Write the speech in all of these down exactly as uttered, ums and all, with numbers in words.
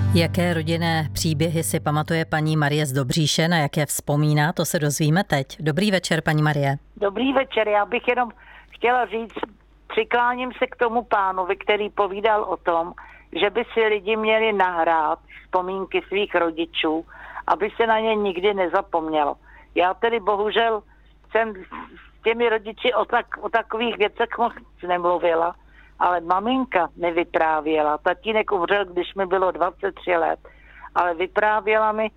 Jaké rodinné příběhy si pamatuje paní Marie z Dobříše, na jaké vzpomíná, to se dozvíme teď. Dobrý večer, paní Marie. Dobrý večer, já bych jenom chtěla říct, přikláním se k tomu pánovi, který povídal o tom, že by si lidi měli nahrát vzpomínky svých rodičů, aby se na ně nikdy nezapomnělo. Já tedy bohužel jsem s těmi rodiči o, tak, o takových věcech moc nemluvila, ale maminka nevyprávěla. Tatínek umřel, když mi bylo dvacet tři let, ale vyprávěla mi,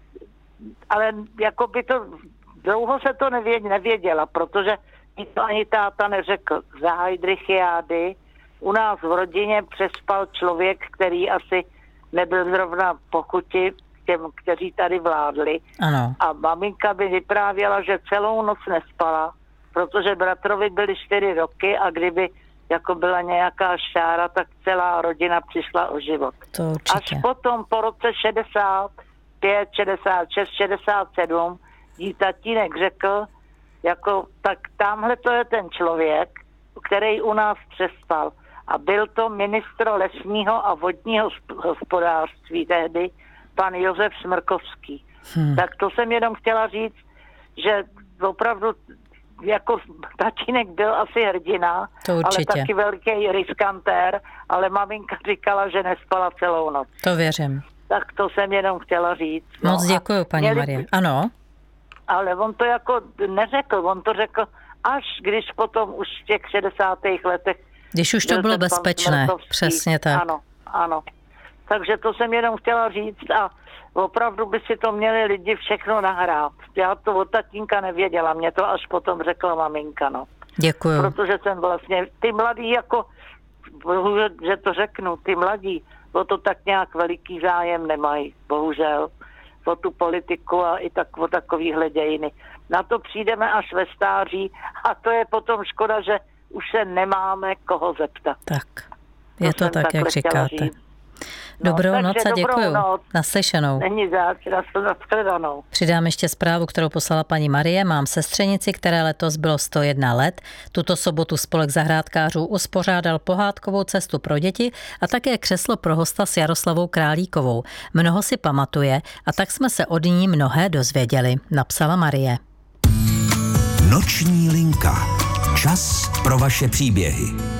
ale jako by to, dlouho se to nevěděla, protože mi to ani táta neřekl. Za Heydrichiády u nás v rodině přespal člověk, který asi nebyl zrovna po chuti těm, kteří tady vládli. Ano. A maminka by vyprávěla, že celou noc nespala, protože bratrovi byly čtyři roky a kdyby jako byla nějaká šára, tak celá rodina přišla o život. To určitě. Až potom po roce šedesát pět, šedesát šest, šedesát sedm jí tatínek řekl, jako tak tamhle to je ten člověk, který u nás přespal. A byl to ministr lesního a vodního hospodářství tehdy, pan Josef Smrkovský. Hmm. Tak to jsem jenom chtěla říct, že opravdu jako tatínek byl asi hrdina, ale taky velký riskantér, ale maminka říkala, že nespala celou noc. To věřím. Tak to jsem jenom chtěla říct. Moc no, děkuju, paní měli... Marie. Ano. Ale on to jako neřekl, on to řekl až když potom už v těch šedesátých letech. Když už to bylo bezpečné, přesně tak. Ano, ano. Takže to jsem jenom chtěla říct a opravdu by si to měli lidi všechno nahrát. Já to od tatínka nevěděla, mě to až potom řekla maminka, no. Děkuju. Protože jsem vlastně, ty mladí jako, že to řeknu, ty mladí, o to tak nějak veliký zájem nemají, bohužel, o tu politiku a i tak o takovýhle dějiny. Na to přijdeme až ve stáří a to je potom škoda, že už se nemáme koho zeptat. Tak, je to, to tak, jak říkáte. No, dobrou noc a děkuju. Noc. Naslyšenou. Není zač, nashledanou. Přidám ještě zprávu, kterou poslala paní Marie. Mám sestřenici, které letos bylo sto jedna let. Tuto sobotu spolek zahrádkářů uspořádal pohádkovou cestu pro děti a také křeslo pro hosta s Jaroslavou Králíkovou. Mnoho si pamatuje a tak jsme se od ní mnohé dozvěděli, napsala Marie. Noční linka. Čas pro vaše příběhy.